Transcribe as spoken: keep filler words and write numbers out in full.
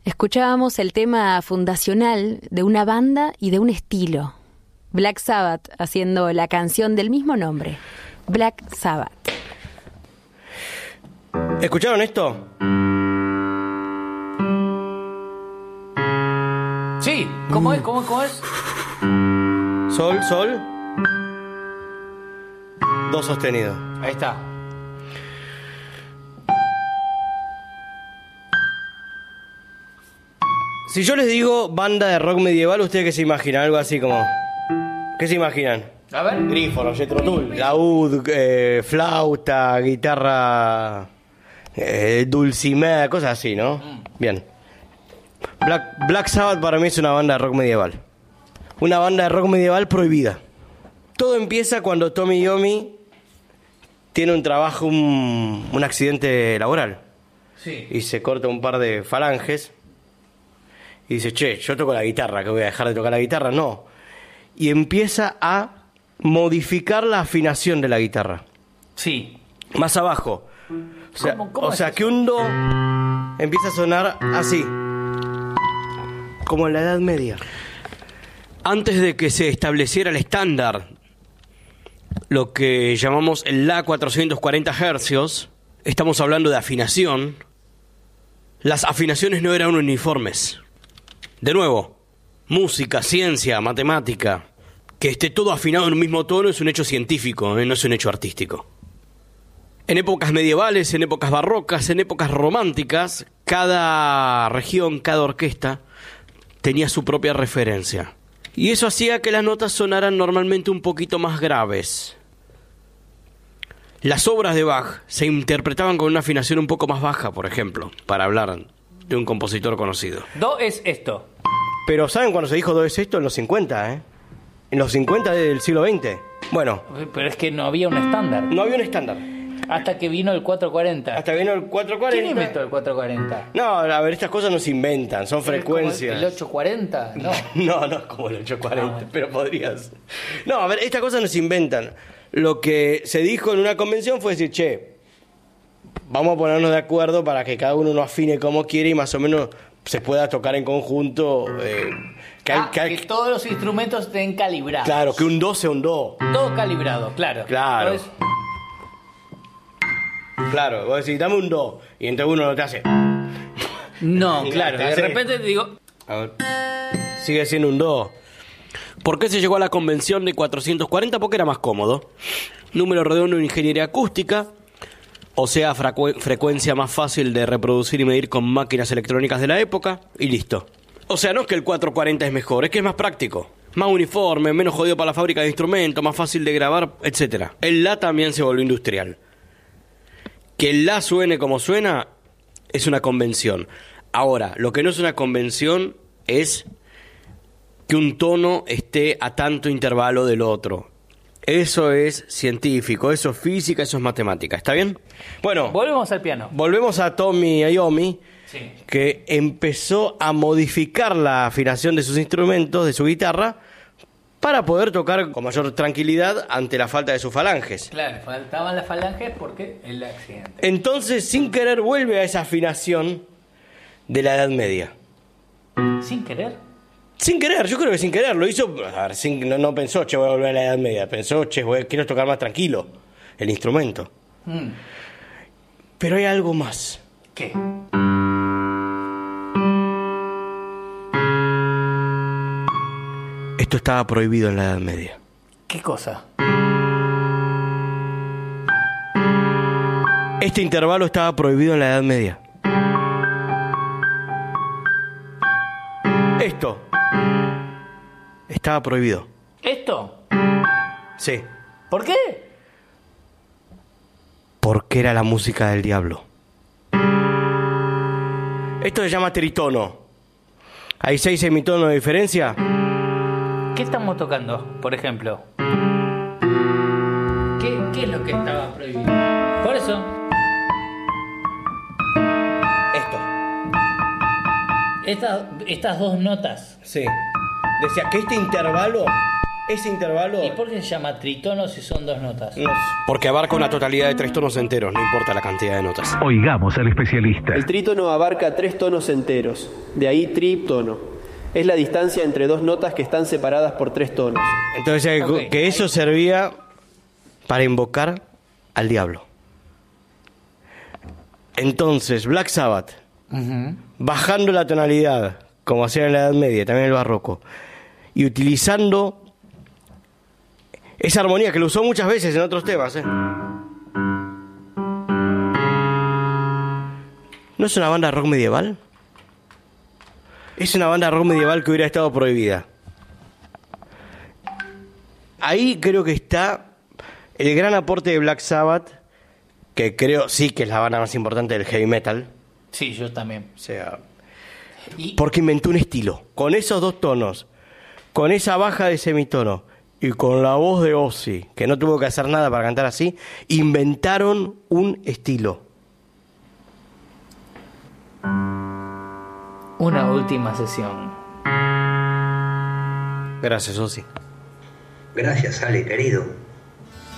Escuchábamos el tema fundacional de una banda y de un estilo. Black Sabbath haciendo la canción del mismo nombre, Black Sabbath. ¿Escucharon esto? Sí, ¿cómo es? ¿Cómo, cómo es? Sol, sol. Do sostenido. Ahí está. Si yo les digo banda de rock medieval, ¿ustedes qué se imaginan? Algo así como... ¿Qué se imaginan? A ver. Grifo, Jethro Tull. Laúd, eh, flauta, guitarra, eh, dulcimer, cosas así, ¿no? Mm. Bien. Black, Black Sabbath para mí es una banda de rock medieval. Una banda de rock medieval prohibida. Todo empieza cuando Tommy Iommi tiene un trabajo, un, un accidente laboral. Sí. Y se corta un par de falanges. Y dice, che, yo toco la guitarra, ¿que voy a dejar de tocar la guitarra? No. Y empieza a modificar la afinación de la guitarra. Sí. Más abajo. O sea, ¿Cómo, cómo o sea es que un do empieza a sonar así. Como en la Edad Media. Antes de que se estableciera el estándar, lo que llamamos el La cuatrocientos cuarenta hercios, estamos hablando de afinación. Las afinaciones no eran uniformes. De nuevo, música, ciencia, matemática, que esté todo afinado en un mismo tono es un hecho científico, ¿eh? No es un hecho artístico. En épocas medievales, en épocas barrocas, en épocas románticas, cada región, cada orquesta tenía su propia referencia. Y eso hacía que las notas sonaran normalmente un poquito más graves. Las obras de Bach se interpretaban con una afinación un poco más baja, por ejemplo, para hablar de un compositor conocido. Do es esto. Pero ¿saben cuándo se dijo do es esto? En los cincuenta, ¿eh? En los cincuenta del siglo veinte. Bueno. Pero es que no había un estándar. No había un estándar. Hasta que vino el cuatrocientos cuarenta. Hasta que vino el cuatrocientos cuarenta. ¿Quién inventó el cuatrocientos cuarenta? No, a ver, estas cosas no se inventan, son frecuencias. ¿El ochocientos cuarenta? No. No, no es como el ochocientos cuarenta, Ah, bueno. pero podrías. No, a ver, estas cosas no se inventan. Lo que se dijo en una convención fue decir, che, vamos a ponernos de acuerdo para que cada uno no afine como quiere y más o menos se pueda tocar en conjunto. Eh, que, Ah, que, que todos los instrumentos estén calibrados. Claro, que un do sea un do. Todo calibrado, claro. Claro. Entonces, Claro, vos decís, dame un do, y entonces uno no te hace. no, claro. Te De hace- repente te digo, A ver. Sigue siendo un do. ¿Por qué se llegó a la convención de cuatrocientos cuarenta? Porque era más cómodo. Número redondo en ingeniería acústica, o sea, frecu- frecuencia más fácil de reproducir y medir con máquinas electrónicas de la época, y listo. O sea, no es que el cuatrocientos cuarenta es mejor, es que es más práctico. Más uniforme, menos jodido para la fábrica de instrumentos, más fácil de grabar, etcétera. El La también se volvió industrial. Que el La suene como suena es una convención. Ahora, lo que no es una convención es que un tono esté a tanto intervalo del otro. Eso es científico, eso es física, eso es matemática. ¿Está bien? Bueno, volvemos al piano. volvemos a Tommy Iommi, Sí. que empezó a modificar la afinación de sus instrumentos, de su guitarra, para poder tocar con mayor tranquilidad ante la falta de sus falanges. Claro, faltaban las falanges porque el accidente. Entonces, sin querer, vuelve a esa afinación de la Edad Media. Sin querer. Sin querer, yo creo que sin querer. Lo hizo, a ver, sin- no, no pensó, che, voy a volver a la Edad Media. Pensó, che, voy- quiero tocar más tranquilo el instrumento. Mm. Pero hay algo más. ¿Qué? Esto estaba prohibido en la Edad Media. ¿Qué cosa? Este intervalo estaba prohibido en la Edad Media. Esto estaba prohibido. ¿Esto? Sí. ¿Por qué? Porque era la música del diablo. Esto se llama tritono. ¿Hay seis semitonos de diferencia? ¿Qué estamos tocando, por ejemplo? ¿Qué, qué es lo que estaba prohibido? Por eso. Esto. Estas, estas dos notas. Sí. Decía que este intervalo ese intervalo... ¿Y por qué se llama tritono si son dos notas? No, porque abarca una totalidad de tres tonos enteros, no importa la cantidad de notas. Oigamos al especialista. El trítono abarca tres tonos enteros, de ahí tritono. Es la distancia entre dos notas que están separadas por tres tonos. Entonces, okay, que eso servía para invocar al diablo. Entonces, Black Sabbath, uh-huh. bajando la tonalidad, como hacía en la Edad Media, también en el Barroco, y utilizando esa armonía que lo usó muchas veces en otros temas, ¿eh? ¿No es una banda rock medieval? Es una banda rock medieval que hubiera estado prohibida. Ahí creo que está el gran aporte de Black Sabbath, que creo sí que es la banda más importante del heavy metal. Sí, yo también. O sea, ¿y? Porque inventó un estilo. Con esos dos tonos, con esa baja de semitono y con la voz de Ozzy, que no tuvo que hacer nada para cantar así, inventaron un estilo. Una última sesión. Gracias, Ozzy. Gracias, Ale, querido.